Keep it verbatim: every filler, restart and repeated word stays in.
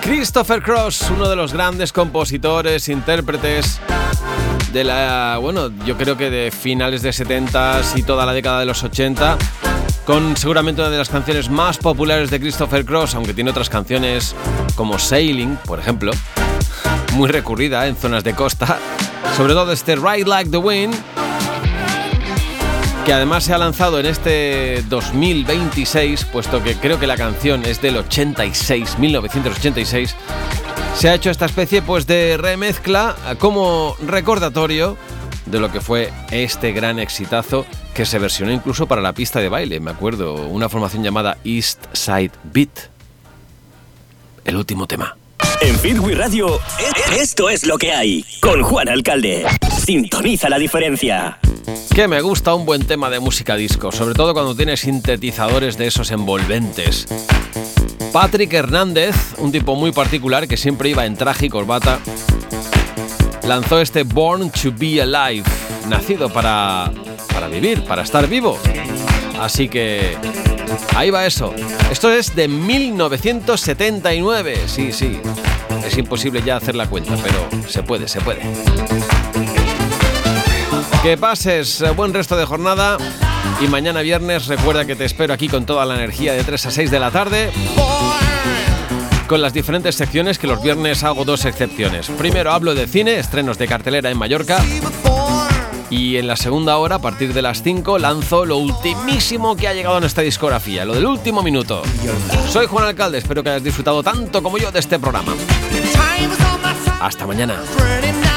Christopher Cross, uno de los grandes compositores, intérpretes de la, bueno, yo creo que de finales de setentas y toda la década de los ochenta, con seguramente una de las canciones más populares de Christopher Cross, aunque tiene otras canciones como Sailing, por ejemplo, muy recurrida en zonas de costa, sobre todo este Ride Like the Wind, que además se ha lanzado en este dos mil veintiséis, puesto que creo que la canción es del ochenta y seis, mil novecientos ochenta y seis. Se ha hecho esta especie pues de remezcla como recordatorio de lo que fue este gran exitazo que se versionó incluso para la pista de baile. Me acuerdo, una formación llamada East Side Beat. El último tema. En Fitwi Radio, esto es lo que hay. Con Juan Alcalde. Sintoniza la diferencia. Que me gusta un buen tema de música disco, sobre todo cuando tiene sintetizadores de esos envolventes. Patrick Hernández, un tipo muy particular que siempre iba en traje y corbata, lanzó este Born to Be Alive, nacido para, para vivir, para estar vivo. Así que ahí va eso. Esto es de mil novecientos setenta y nueve. Sí, sí. Es imposible ya hacer la cuenta, pero se puede, se puede. Que pases buen resto de jornada y mañana viernes recuerda que te espero aquí con toda la energía de tres a seis de la tarde, con las diferentes secciones, que los viernes hago dos excepciones. Primero hablo de cine, estrenos de cartelera en Mallorca, y en la segunda hora, a partir de las cinco, lanzo lo ultimísimo que ha llegado en esta discografía, lo del último minuto. Soy Juan Alcalde, espero que hayas disfrutado tanto como yo de este programa. Hasta mañana.